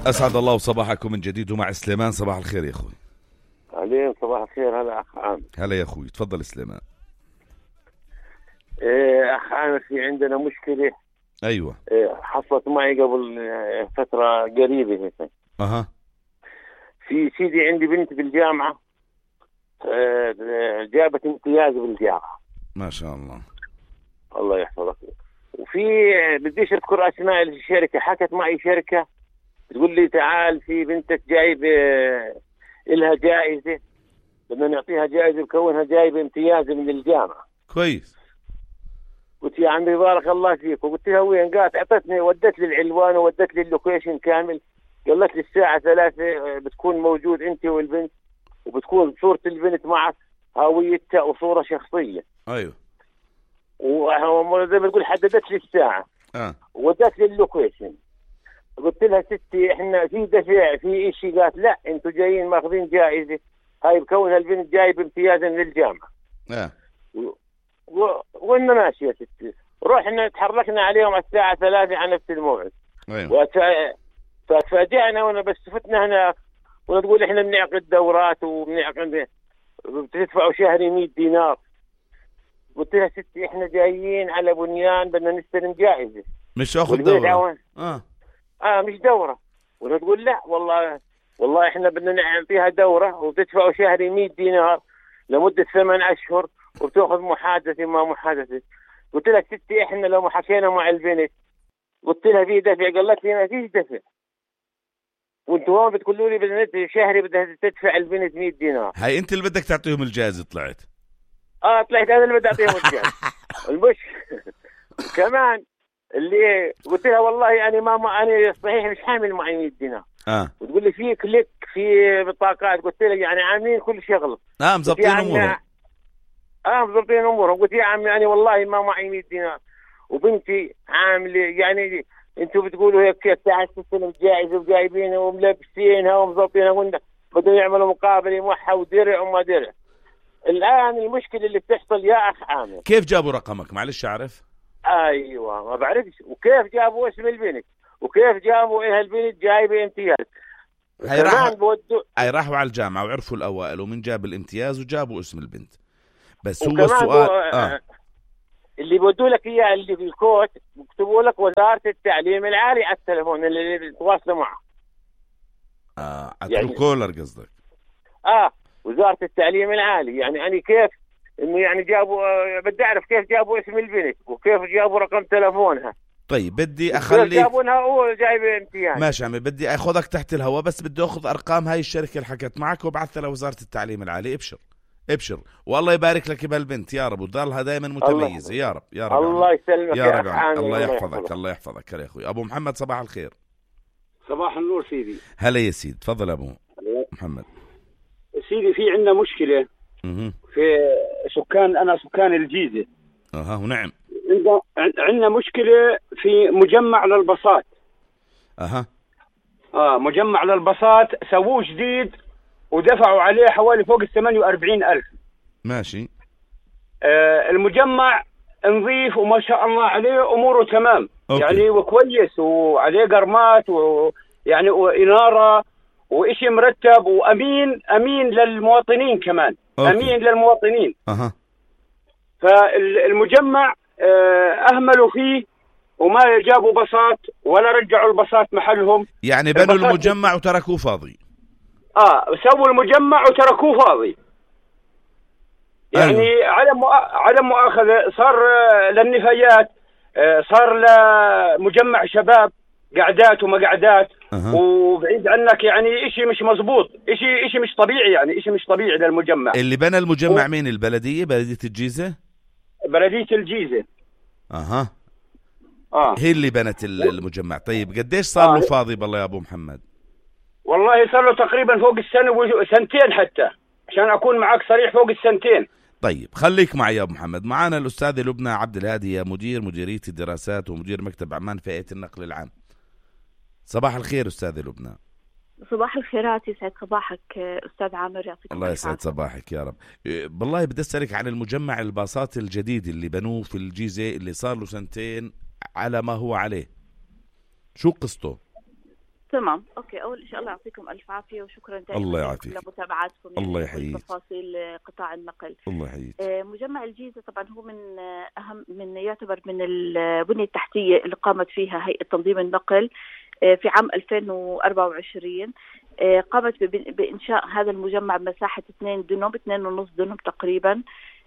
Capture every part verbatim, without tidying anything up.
أسعد الله صباحكم من جديد ومع سليمان. صباح الخير يا أخوي. عليكم صباح الخير. هلا أخ عامر. هلا يا أخوي، تفضل سليمان. إيه أخ عامر، في عندنا مشكلة. أيوة. إيه حصلت معي قبل فترة قريبة هيك. أها. في سيدي عندي بنت بالجامعة، إيه جابت امتياز بالجامعة. ما شاء الله. الله يحفظك. وفي بديش أذكر أسماء الشركة، حكت معي شركة تقول لي تعال في بنتك جايب إلها جائزة، بدنا نعطيها جائزة بكونها جايبة امتياز من الجامعة. كويس. قلت يا عمي بارك الله فيك، وقلت لها وين؟ قالت اعطتني، ودت لي العنوان وودت لي اللوكيشن كامل، قالت لي الساعة ثلاثة بتكون موجود انت والبنت، وبتكون صورة البنت معك، هويتها وصورة شخصية. ايوه. وزي ما تقول حددت لي الساعة. اه. وودت لي اللوكيشن. قلت لها ستي احنا في دفع في اشي، قالت لا انتوا جايين ماخذين جائزة، هاي بكونها البنت جايب امتيازا من الجامعة. اه. و... وإنه ماشي يا ستي. رحنا تحركنا عليهم الساعة ثلاثة على نفس الموعد. أيوة. وت... فتفاجئنا وانا بس فتنا هنا ونقول احنا بنعقد دورات وبنعقد بتدفعوا شهري مية دينار. قلت لها ستي احنا جايين على بنيان بدنا نستلم جائزة، مش اخذ دورة. عوان. اه اه مش دورة. ونقول لا والله والله احنا بدنا نعطيها دورة وبتدفعوا شهري مية دينار لمدة ثمان اشهر وبتاخذ محادثة ما محادثة. قلت لك ستي احنا لو حكينا مع البنت، قلت لها في دفع، قالت لي ما فيش دفع، وانتوا هون بتقولوا لي بدنا شهري بدها تدفع البنت مية دينار. هاي انت اللي بدك تعطيهم الجائزة. طلعت اه طلعت انا اللي بدي اعطيهم الجائزة. المش كمان اللي قلت لها والله انا ما, ما انا صحيح مش حامل معي مية دينار. اه. وتقول لي في كليك في بطاقات. قلت لها يعني عاملين كل شغله. اه مزبطين امورهم. اه مضبطين امورهم. قلت يا عمي يعني والله ما معي مية دينار وبنتي عامله، يعني انتوا بتقولوا هيك تعال تستلم جائزه وجايبينها وملبسينها ومضبطينها وندك بدهم يعملوا مقابله معها ودرع وما درع. الان المشكله اللي بتحصل يا اخ عامر، كيف جابوا رقمك؟ معلش اعرف. ايوه ما بعرفش. وكيف جابوا اسم البنت، وكيف جابوا ايه البنت جايبه امتياز. هي راحوا بودو... هي راحوا على الجامعه وعرفوا الاوائل ومن جاب الامتياز وجابوا اسم البنت. بس هو السؤال آه. اللي بودوا لك اياه اللي في الكوت بيكتبوا لك وزاره التعليم العالي على التليفون اللي بيتواصلوا معه. اه يعني كولر قصدك. اه وزاره التعليم العالي. يعني انا كيف انه يعني جابوا آه بدي اعرف كيف جابوا اسم البنت وكيف جابوا رقم تليفونها. طيب بدي اخلي جابونها هو جايبه امتياز. ماشي عمي، بدي اخذك تحت الهواء، بس بدي اخذ ارقام هاي الشركه اللي حكت معك وبعثها لوزاره التعليم العالي. ابشر ابشر والله يبارك لك بهالبنت يا رب، وتضلها دائما متميزه يا رب يا رب. الله يسلمك يا يا رب. الله, الله يحفظك. الله يحفظك يا اخوي. ابو محمد صباح الخير. صباح النور سيدي. هلا يا سيدي، تفضل ابو محمد. سيدي في عندنا مشكله اها في سكان، انا سكان الجيزه. اها ونعم. عندنا مشكله في مجمع للباصات. اها اه مجمع للباصات سووه جديد ودفعوا عليه حوالي فوق الثمانية وأربعين ألف. ماشي. آه المجمع نظيف وما شاء الله عليه أموره تمام. أوكي. يعني وكويس وعليه قرمات ويعني وإنارة وإشي مرتب وأمين أمين للمواطنين كمان. أوكي. أمين للمواطنين. أها. فالمجمع آه أهملوا فيه وما جابوا باصات ولا رجعوا الباصات محلهم. يعني بنوا المجمع وتركوه فاضي. اه سووا المجمع وتركوه فاضي. يعني أيوه. عدم عدم مؤاخذه صار للنفايات، صار لمجمع شباب قعدات وما قعدات. أه. وبعيد عنك يعني إشي مش مزبوط، إشي إشي مش طبيعي، يعني إشي مش طبيعي للمجمع. اللي بنى المجمع و... مين؟ البلديه؟ بلديه الجيزه؟ بلديه الجيزه. اها اه هي اللي بنت المجمع. طيب قديش صار له آه. فاضي بالله يا ابو محمد؟ والله صار له تقريبا فوق السنة وسنتين، حتى عشان أكون معك صريح فوق السنتين. طيب خليك معي يا أبو محمد. معانا الأستاذ لبنى عبد الهادي، يا مدير مديرية الدراسات ومدير مكتب عمان في هيئة النقل العام. صباح الخير أستاذ لبنى. صباح الخيرات، يسعد صباحك أستاذ عامر، يعطيك الله يسعد صباحك يا رب. بالله بدي أسألك عن المجمع الباصات الجديد اللي بنوه في الجيزة اللي صار له سنتين على ما هو عليه، شو قصته؟ تمام اوكي. اول شيء الله يعطيكم الف عافيه وشكرا دائما الله يعافيك لمتابعتكم الله يحييك تفاصيل قطاع النقل. الله يحييك. مجمع الجيزه طبعا هو من اهم من يعتبر من البنيه التحتيه اللي قامت فيها هيئه تنظيم النقل في عام ألفين وأربعة وعشرين. قامت بانشاء هذا المجمع بمساحه اثنين دنم اثنين ونص دنم تقريبا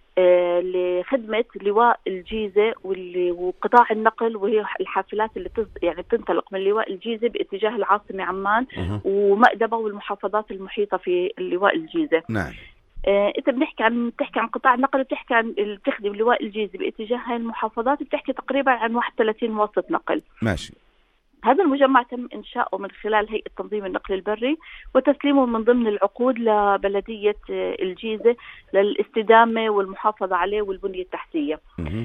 لخدمة لواء الجيزة وقطاع النقل، وهي الحافلات اللي يعني بتنطلق من لواء الجيزة باتجاه العاصمة عمان ومأدبة والمحافظات المحيطة في لواء الجيزة. نعم. آه إذا بنحكي عن بتحكي عن قطاع النقل بتحكي عن بتخدم لواء الجيزة باتجاه هاي المحافظات بتحكي تقريبا عن واحد وثلاثين واسطة نقل. ماشي. هذا المجمع تم إنشاؤه من خلال هيئة تنظيم النقل البري وتسليمه من ضمن العقود لبلدية الجيزة للاستدامة والمحافظة عليه والبنية التحتية.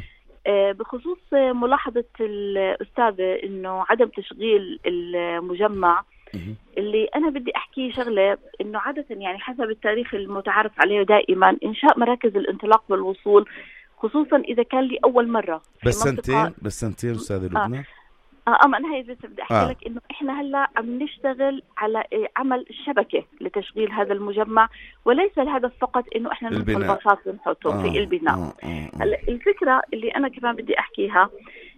بخصوص ملاحظة الأستاذة إنه عدم تشغيل المجمع، اللي أنا بدي أحكي شغلة إنه عادة يعني حسب التاريخ المتعارف عليه دائما إنشاء مراكز الانطلاق والوصول خصوصا إذا كان لي أول مرة. بس سنتين بس سنتين أستاذة لبنى. آه. اه اما انا هي بس بدي احكي آه. لك انه احنا هلا عم نشتغل على عمل شبكه لتشغيل هذا المجمع، وليس الهدف فقط انه احنا ندخل باصات ونحطه آه. في البناء. آه. آه. هلا الفكره اللي انا كمان بدي احكيها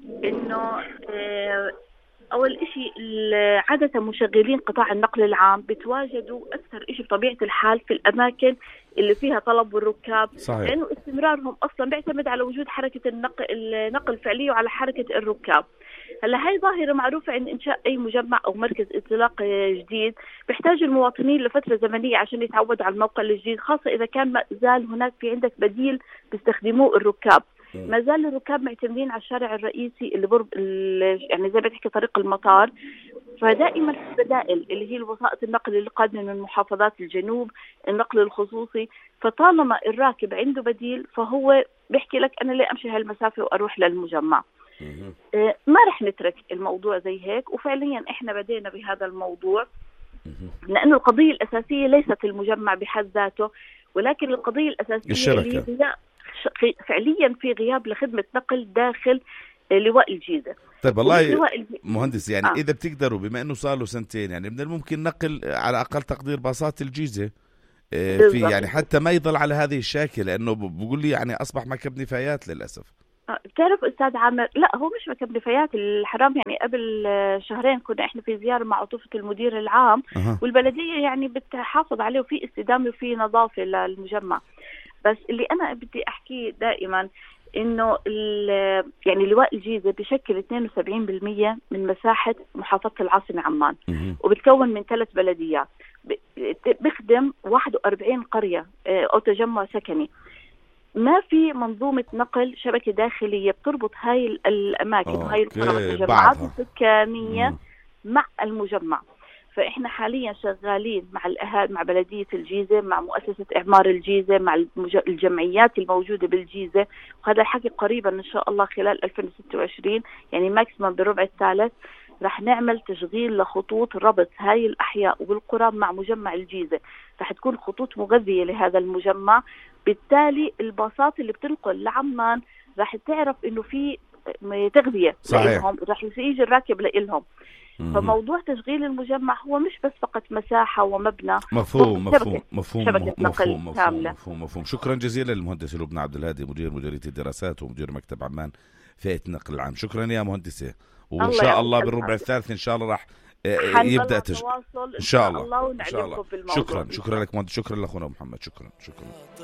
انه آه اول شيء عاده مشغلين قطاع النقل العام بتواجدوا اكثر شيء بطبيعه الحال في الاماكن اللي فيها طلب والركاب، صحيح. لانه استمرارهم اصلا بيعتمد على وجود حركه النقل النقل الفعليه وعلى حركه الركاب. هلا هاي ظاهرة معروفة عند إنشاء أي مجمع أو مركز انطلاق جديد، بيحتاج المواطنين لفترة زمنية عشان يتعودوا على الموقع الجديد، خاصة إذا كان ما زال هناك في عندك بديل بيستخدموه الركاب. ما زال الركاب معتمدين على الشارع الرئيسي اللي برب يعني زي ما تحكي طريق المطار، فدائما في بدائل اللي هي وسائط النقل اللي قادمة من محافظات الجنوب، النقل الخصوصي. فطالما الراكب عنده بديل فهو بيحكي لك أنا ليه أمشي هالمسافة وأروح للمجمع. ما رح نترك الموضوع زي هيك، وفعليا احنا بدينا بهذا الموضوع لأنه القضية الأساسية ليست المجمع بحد ذاته، ولكن القضية الأساسية الشبكة. اللي هي فعليا في غياب لخدمة نقل داخل لواء الجيزة. طيب والله مهندس يعني آه. إذا بتقدروا بما أنه صار له سنتين يعني من الممكن نقل على أقل تقدير باصات الجيزة في يعني حتى ما يضل على هذه الشاكلة، لأنه بقول لي يعني أصبح مكب نفايات للأسف. بتعرف أستاذ عامر، لا هو مش مكب نفايات الحرام. يعني قبل شهرين كنا إحنا في زيارة مع عطوفة المدير العام أه. والبلدية يعني بتحافظ عليه وفي استدامة وفي نظافة للمجمع. بس اللي أنا بدي أحكيه دائما إنه يعني لواء الجيزة بشكل اثنين وسبعين بالمئة من مساحة محافظة العاصمة عمان أه. وبتكون من ثلاث بلديات، بخدم واحد وأربعين قرية أو تجمع سكني. ما في منظومة نقل شبكة داخلية بتربط هاي الأماكن وهاي القرى والتجمعات السكانية مع المجمع. فإحنا حاليا شغالين مع الأهالي، مع بلدية الجيزة، مع مؤسسة إعمار الجيزة، مع الجمعيات الموجودة بالجيزة، وهذا الحكي قريبا إن شاء الله خلال ألفين وستة وعشرين يعني ماكسيمم بالربع الثالث رح نعمل تشغيل لخطوط ربط هاي الأحياء والقرى مع مجمع الجيزة. رح تكون خطوط مغذية لهذا المجمع، بالتالي الباصات اللي بتنقل لعمان راح تعرف انه في تغذية لهم، راح يجي الراكب لهم. فموضوع تشغيل المجمع هو مش بس فقط مساحة ومبنى، مفهوم مفهوم مفهوم شبكة نقل مفهوم كاملة. مفهوم مفهوم. شكرا جزيلا للمهندس لبنى عبد الهادي مدير مديرية الدراسات ومدير مكتب عمان فئة النقل العام. شكرا يا مهندسة، وإن شاء الله بالربع الثالث إن شاء الله راح يبدأ تشغيل إن شاء الله. الله إن شاء الله. شكرا شكرا لك مهندس، شكرا لأخونا محمد، شكرا شكرا.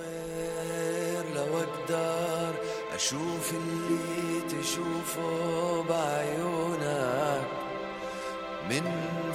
لو أقدر أشوف اللي تشوفه بعيونك من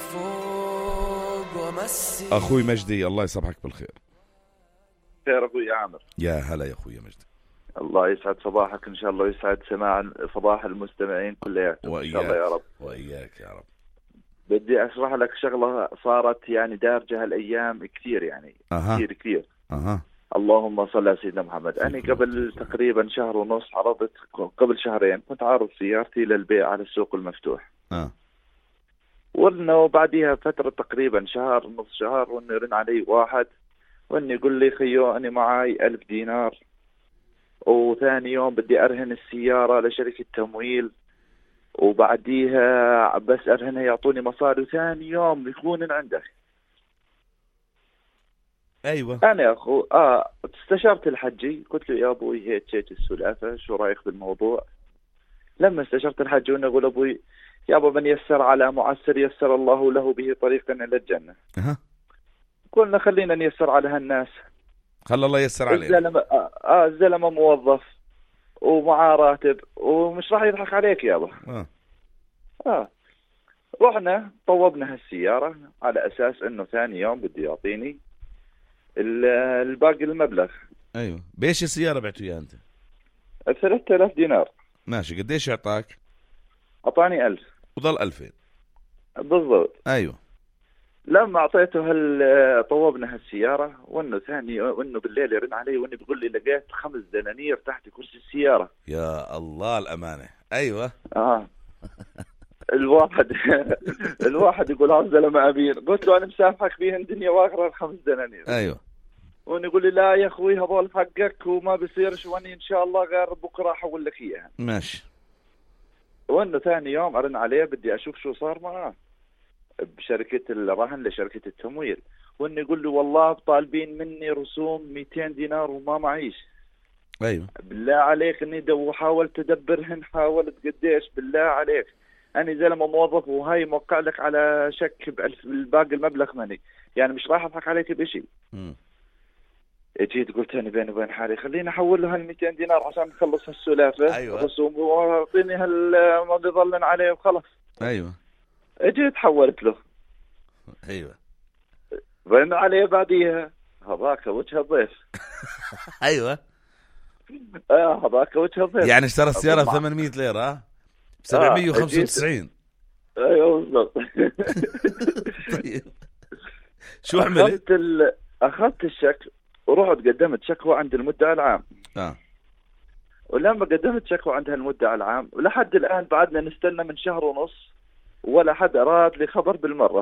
فوق ومسي. أخوي مجدي الله يصبحك بالخير. خير أخوي عامر. يا هلا يا أخوي مجدي. الله يسعد صباحك إن شاء الله، ويسعد سماع صباح المستمعين كلياتهم إن شاء الله يا رب. وإياك يا رب. بدي أشرح لك شغلة صارت يعني دارجة هالأيام كثير يعني أه. كثير كثير أه. اللهم صل على سيدنا محمد. أنا قبل تقريبا شهر ونص عرضت، قبل شهرين كنت عارض سيارتي للبيع على السوق المفتوح. أه. وإنه بعديها فترة تقريبا شهر نص شهر وإنه يرن علي واحد وإنه يقول لي خيو أنا معاي ألف دينار، وثاني يوم بدي أرهن السيارة لشركة تمويل، وبعديها بسأل هنا يعطوني مصاري، وثاني يوم يكون عندك. ايوه انا يا اخو اه استشرت الحجي، قلت له يا ابوي هيك هيك السلافه، شو رايك بالموضوع؟ لما استشرت الحجي وانا اقول ابوي يابا من يسر على معسر يسر الله له به طريقا الى الجنه. أه. قلنا خلينا نيسر على هالناس، خلى الله ييسر عليه. الزلمه اه, آه الزلمه موظف ومعاه راتب ومش راح يضحك عليك يابا. اه اه رحنا طوبنا هالسياره على اساس انه ثاني يوم بده يعطيني الباقي المبلغ. ايوه بايش السياره بعتوا اياها انت؟ ثلاثة آلاف دينار. ماشي قديش اعطاك؟ اعطاني ألف وضل ألفين بالضبط. ايوه لما اعطيته هال طوبنا هالسياره، وانه ثاني وانه بالليل يرن علي وانه بيقول لي لقيت خمس دنانير تحت كرسي السياره. يا الله الامانه. ايوه اه الواحد الواحد يقول هذا زلمه امين، قلت له انا مسامحك بيهن دنيا واخره الخمس دنانير. ايوه وانه يقول لي لا يا اخوي هذول حقك وما بيصيرش، واني ان شاء الله غير بكره احول لك اياها. ماشي. وانه ثاني يوم ارن عليه بدي اشوف شو صار معاه بشركه الرهن لشركه التمويل، وانه يقول لي والله طالبين مني رسوم مئتين دينار وما معيش. ايوه بالله عليك اني دو حاولت ادبرهن، حاولت قديش بالله عليك، انا زلمه موظف وهاي موقع لك على شك بألف الباقي المبلغ مني، يعني مش راح اضحك عليك بشيء. امم جيت قلت انا بيني وبين حالي خليني احول له هال مئتين دينار عشان نخلص هالسلافه. أيوة. رسوم واعطيني هال ما بيظلن عليه وخلص. ايوه جيت حولت له. ايوه بين عليه بعديها هذاك وجه الضيف. ايوه اه هذاك وجه الضيف، يعني اشترى السياره ب ثمانمئة ليره ب سبعمئة وخمسة وتسعين. ايوه بالضبط. طيب شو عملت؟ اخذت ال... اخذت الشك ورحت قدمت شكوى عند المدعي العام. اه ولما قدمت شكوى عند المدعي العام ولحد الان بعدنا نستنى من شهر ونص ولا حد اراد لي خبر بالمره.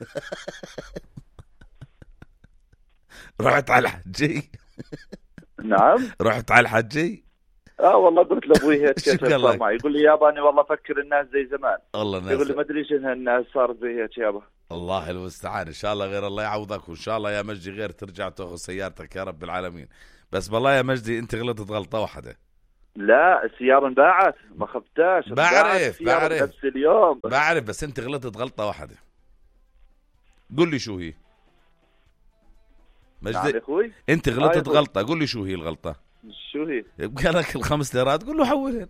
رحت على الحجي؟ نعم رحت على الحجي؟ اه والله قلت لابوي هيك كيف شكرا صار لك. معي، يقول لي يابا انا والله افكر الناس زي زمان. والله الناس يقول لي ما ادري ايش انها الناس صارت زي هيك يابا. الله المستعان. ان شاء الله غير الله يعوضك، وان شاء الله يا مجدي غير ترجع تاخذ سيارتك يا رب العالمين. بس بالله يا مجدي انت غلطت غلطه واحده. لا السياره انباعت ما خفتاش. بعرف بعرف نفس اليوم بعرف بس انت غلطت غلطه واحده. قل لي شو هي مجدي؟ نعم يا اخوي انت غلطت آه غلطه، قل لي شو هي الغلطه. شو هي؟ يبقى لك الخمس ليرات قل له حولهم.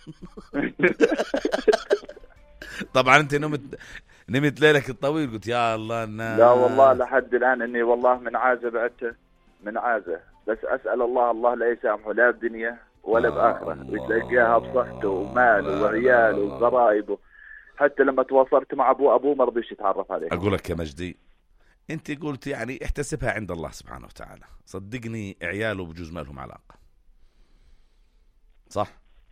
طبعا انت نمت نمت ليلك الطويل قلت يا الله الناس. لا والله لحد الان اني والله من عازه بعته من عازه، بس اسال الله الله لا يسامحه لا بدنيا ولا باخره، وتلاقيها بصحته وماله وعياله وضرائبه. حتى لما تواصلت مع ابوه ابوه ما رضيش يتعرف عليه. اقول لك يا مجدي انت قلت يعني احتسبها عند الله سبحانه وتعالى، صدقني عياله بجوز ما لهم علاقه صح؟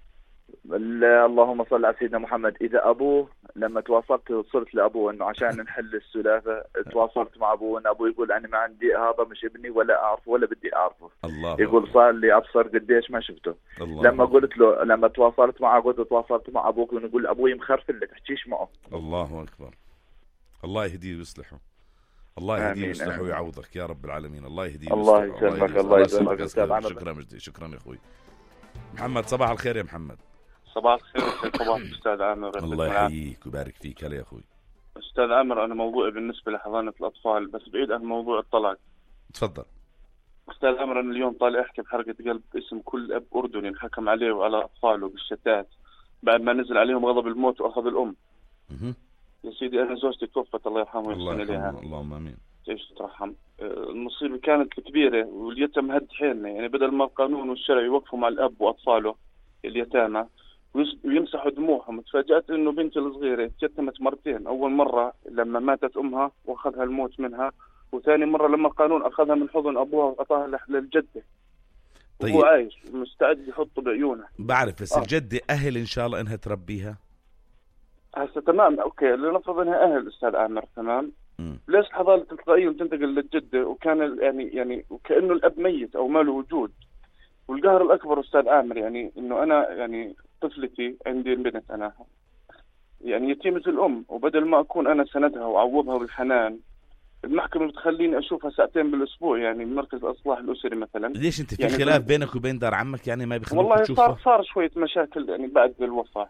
اللهم صل على سيدنا محمد. اذا ابوه لما تواصلت وصلت لابوه انه عشان نحل السلافه، تواصلت مع ابوه ان ابوه يقول انا ما عندي هذا مش ابني ولا اعرفه ولا بدي اعرفه. الله يقول صار لي ابصر قديش ما شفته. الله لما قلت له لما تواصلت معه قلت تواصلت مع ابوك ونقول ابوي مخرفل لا تحكيش معه. الله اكبر. الله يهديه ويصلحه. الله يهديه ويصلحه ويعوضك يا رب العالمين. الله يهديه الله يسلمك. الله يسلمك استاذ عمر. شكرا مجدي. شكرا يا اخوي محمد. صباح الخير يا محمد. صباح الخير. صباح استاذ عامر. الله يحييك ويبارك فيك. هلا يا اخوي. استاذ عامر انا موضوعي بالنسبه لحضانه الاطفال بس بعيد عن موضوع الطلاق. تفضل. استاذ عامر انا اليوم طالع احكي بحرقه قلب اسم كل اب اردني انحكم عليه وعلى اطفاله بالشتات بعد ما نزل عليهم غضب الموت واخذ الام. اها يا سيدي انا زوجتي توفت الله يرحمها الله ويحسن اليها. يرحمه. اللهم امين. تعيش تترحم. المصيبه كانت كبيره واليتم هد حيلنا، يعني بدل ما القانون والشرع يوقفوا مع الاب واطفاله اليتامى ويمسحوا دموعهم، تفاجأت انه بنتي الصغيره تيتمت مرتين، اول مره لما ماتت امها واخذها الموت منها، وثاني مره لما القانون اخذها من حضن ابوها واعطاها للجده. طيب. وهو عايش مستعد يحطه بعيونها. بعرف بس آه. الجده اهل ان شاء الله انها تربيها. هسه تمام اوكي لنفرض انها اهل استاذ عامر تمام. م. ليش الحضانه تلقائيا تنتقل للجده وكان يعني يعني وكانه الاب ميت او ما له وجود. والقهر الاكبر استاذ عامر يعني انه انا يعني طفلتي عندي البنت انا يعني يتيمة الأم، وبدل ما أكون أنا سندها وأعوضها بالحنان، المحكمة بتخليني أشوفها ساعتين بالأسبوع، يعني مركز الإصلاح الأسري مثلا. ليش أنت في يعني خلاف بينك وبين دار عمك يعني ما بيخليك والله تشوفها؟ والله صار صار شوية مشاكل يعني بعد الوفاة،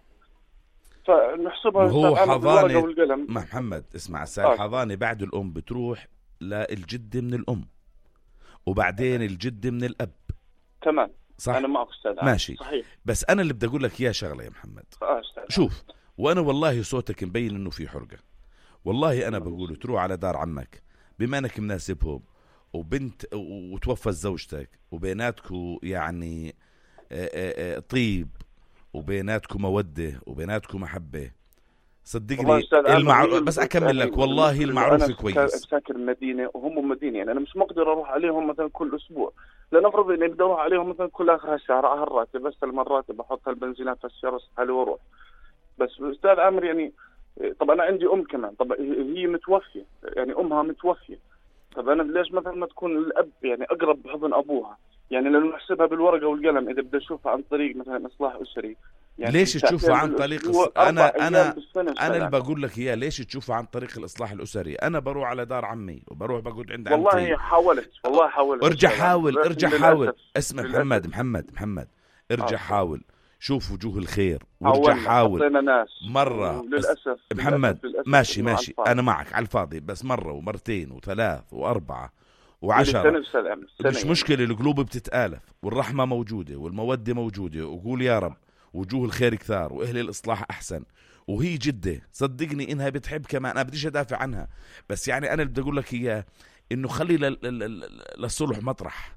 فنحسبها هو حضانة والقلم. محمد اسمع السائل آه. حضانة بعد الأم بتروح للجد من الأم، وبعدين الجد من الأب. تمام صح. أنا معك أستاذ. ماشي صحيح. بس أنا اللي بدي أقول لك يا شغلة يا محمد. آه أستاذ. شوف، وأنا والله صوتك مبين إنه في حرقة. والله أنا بقول تروح على دار عمك بما أنك مناسبهم وبنت وتوفى زوجتك وبيناتكم يعني طيب وبيناتكم مودة وبيناتكم محبة، صدقني المعروف. بس أكمل لك والله المعروف كويس. أنا ساكن مدينة وهم مدينة، يعني أنا مش مقدر أروح عليهم مثلا كل أسبوع، لنفرض إني بدي أروح عليهم مثلا كل آخر الشهر على الراتب، بس الراتب بحط البنزينات في السيارة حالي وأروح. بس أستاذ عامر يعني طب أنا عندي أم كمان، طب هي متوفية يعني أمها متوفية، طب أنا ليش مثلا ما تكون الأب يعني أقرب بحضن أبوها؟ يعني لو نحسبها بالورقة والقلم إذا بدي أشوفها عن طريق مثلا إصلاح أسري، يعني ليش تشوفها عن طريق الص... أنا أنا أنا اللي بقول لك إياه، ليش تشوفها عن طريق الإصلاح الأسري؟ أنا بروح على دار عمي وبروح بقعد عند عمتي. والله حاولت والله حاولت ارجع حاول ارجع حاول اسمع محمد محمد محمد ارجع حاول شوف وجوه الخير وارجع حاول مرة للأسف محمد للأسف ماشي ماشي أنا معك على الفاضي، بس مرة ومرتين وثلاث وأربعة وعشرة مش مشكلة، القلوب بتتآلف والرحمة موجودة والمودة موجودة، وقول يا رب وجوه الخير كثار وأهل الإصلاح أحسن. وهي جدة صدقني إنها بتحب كمان، أنا بديش أدافع عنها، بس يعني أنا اللي بدي أقول لك إياه إنه خلي للصلح مطرح.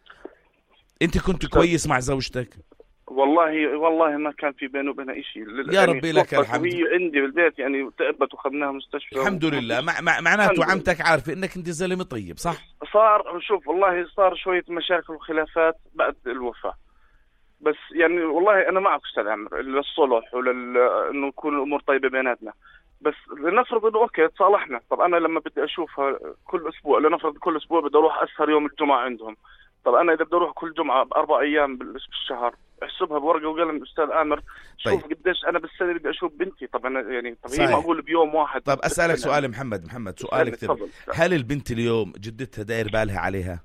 أنت كنت كويس مع زوجتك؟ والله والله ما كان في بينه وبين شيء يا ربي لك الحمد. وهي عندي بالبيت يعني تعبت وخذناها مستشفى الحمد لله. مع معناته عمتك عارفة إنك أنت زلمة طيب صح؟ صار شوف والله صار شوية مشاكل وخلافات بعد الوفاة، بس يعني والله أنا معك أستاذ عمر للصلح ولل إنه يكون الأمور طيبة بيناتنا. بس لنفرض إنه أوكي تصالحنا، طب أنا لما بدي أشوفها كل أسبوع، لنفرض كل أسبوع بدي أروح أسهر يوم الجمعة عندهم، طب أنا إذا بدي أروح كل جمعة بأربع أيام بالشهر احسبها بورقة وقلم أستاذ آمر. شوف طيب. قديش أنا بالسنة بدي أشوف بنتي، طب أنا يعني طب هي معقول بيوم واحد. طب أسألك سؤال محمد محمد سؤال كثير، هل البنت اليوم جدتها داير بالها عليها؟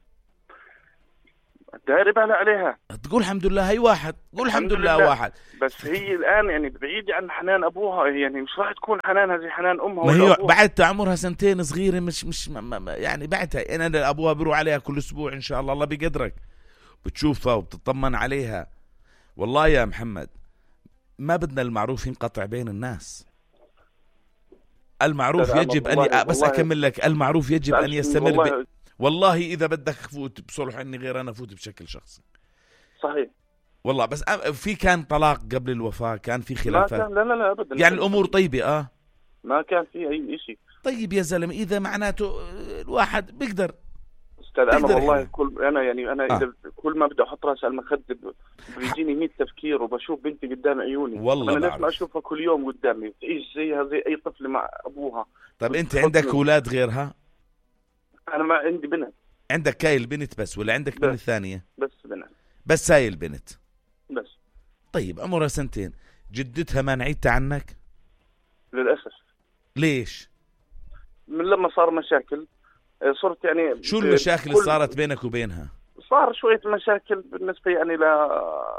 داير بالها عليها. تقول الحمد لله هي واحد، قول الحمد لله, لله واحد. بس هي الآن يعني بعيدة عن حنان أبوها، يعني مش راح تكون حنانها زي حنان أمها. ما هي بعد عمرها سنتين صغيرة، مش مش ما ما يعني بعدها أنا أبوها بيروح عليها كل أسبوع إن شاء الله، الله بيقدرك بتشوفها وبتطمن عليها. والله يا محمد ما بدنا المعروف ينقطع بين الناس، المعروف يجب أن بس أكمل لك، المعروف يجب أن يستمر. والله, ب... والله إذا بدك فوت بصلح إني غير أنا فوت بشكل شخصي. صحيح والله. بس في كان طلاق قبل الوفاة، كان في خلافات؟ لا لا لا أبدا، يعني الأمور طيبة. آه ما كان في أي شيء. طيب يا زلمة إذا معناته الواحد بيقدر. أنا والله كل أنا يعني أنا آه. إذا كل ما بدي أحط رأسي على المخدة بيجيني مية تفكير، وبشوف بنتي قدام عيوني. والله أنا ليش ما أشوفها كل يوم قدامي تعيش زيها زي أي طفل مع أبوها؟ طب أنت عندك أولاد غيرها؟ أنا ما عندي بنت. عندك هاي البنت بس ولا عندك بنت ثانية؟ بس بنت. بس هاي البنت بس. طيب عمرها سنتين، جدتها مانعتها عنك؟ للأسف. ليش؟ من لما صار مشاكل صرت يعني. شو المشاكل اللي صارت بينك وبينها؟ صار شوية مشاكل بالنسبة يعني لا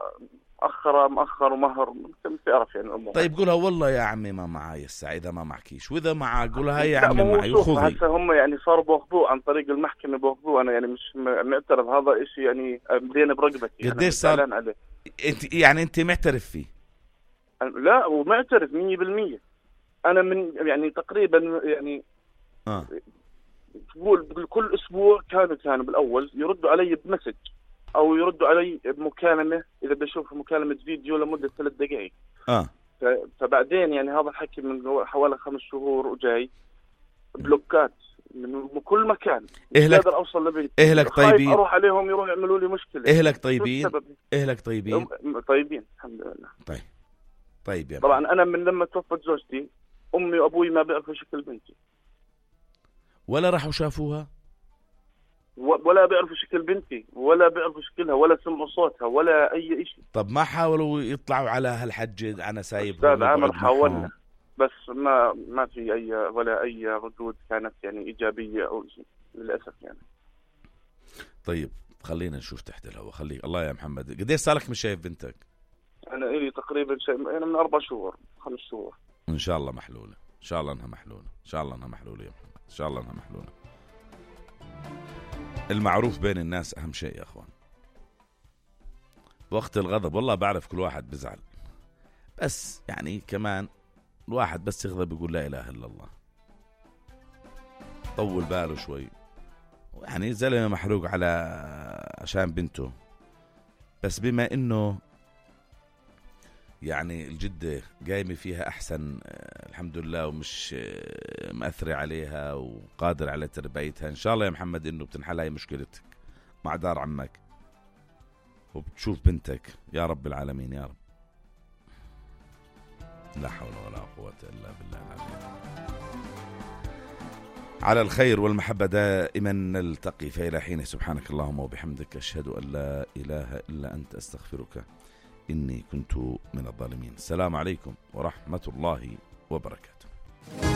أخر مأخر ومهر بتعرف يعني الأمور. طيب قولها والله يا عمي ما معاي الساعة إذا ما معكيش، وإذا معا قولها يا عمي معي وخذي. هسه هم يعني صاروا بأخذوه عن طريق المحكمة بأخذوه، أنا يعني مش معترف، هذا إشي يعني بدينا برقبتي. قديش صار؟ أنت يعني أنت معترف فيه؟ لا ومعترف مية بالمية. أنا من يعني تقريبا يعني آه. تقول كل أسبوع كانوا كانوا بالأول يردوا علي بمسج أو يردوا علي بمكالمة إذا بشوف مكالمة فيديو لمدة ثلاث دقائق. آه. فبعدين يعني هذا الحكي من حوالي خمس شهور وجاي بلوكات من كل مكان. إهلك أوصل لبيتي. إهلك طيبين. أروح عليهم يروح يعملوا لي مشكلة. إهلك طيبين. إهلك طيبين. طيبين الحمد لله. طيب. طيب يا طبعا أنا من لما توفت زوجتي أمي وأبوي ما بيعرفوا شكل بنتي. ولا راحوا شافوها؟ ولا بيعرفوا شكل بنتي ولا بيعرفوا شكلها ولا سمعوا صوتها ولا أي شيء. طب ما حاولوا يطلعوا على هالحج أنا سايبهم؟ أستاذ عامر حاولنا ما ما في أي ولا أي ردود كانت يعني إيجابية أو شيء للأسف يعني. طيب خلينا نشوف تحت الهواء. خليك الله يا محمد. قديش صارك مش شايف بنتك؟ أنا إلي تقريبا شيء أنا من أربع شهور خمس شهور. إن شاء الله محلولة، إن شاء الله إنها محلولة، إن شاء الله إنها محلولة يا محمد، إن شاء الله إنها محلولة. المعروف بين الناس أهم شيء يا أخوان. وقت الغضب والله بعرف كل واحد بزعل، بس يعني كمان الواحد بس يغضب يقول لا إله إلا الله، طول باله شوي. يعني زلمة محروق على عشان بنته، بس بما إنه يعني الجدة قايمة فيها أحسن الحمد لله ومش مأثرة عليها وقادر على تربيتها، إن شاء الله يا محمد إنه بتنحل هاي مشكلتك مع دار عمك وبتشوف بنتك يا رب العالمين يا رب. لا حول ولا قوة إلا بالله العلي. على الخير والمحبة دائما نلتقي، فإلى حين سبحانك اللهم وبحمدك أشهد أن لا إله إلا أنت أستغفرك إني كنت من الظالمين. السلام عليكم ورحمة الله وبركاته.